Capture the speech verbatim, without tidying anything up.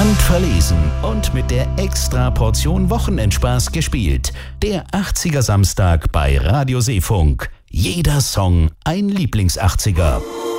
Handverlesen und mit der extra Portion Wochenendspaß gespielt. Der achtziger Samstag bei Radio Seefunk. Jeder Song ein Lieblings-achtziger.